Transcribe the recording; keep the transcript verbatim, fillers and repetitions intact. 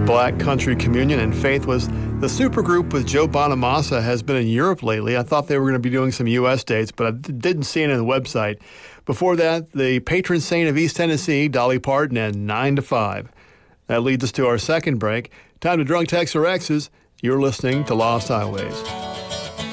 Black Country Communion, and Faith was the supergroup with Joe Bonamassa. Has been in Europe lately. I thought they were going to be doing some U S dates, but I d- didn't see it on the website. Before that, the patron saint of East Tennessee, Dolly Parton, and nine to five. That leads us to our second break. Time to Drunk Texts or X's. You're listening to Lost Highways.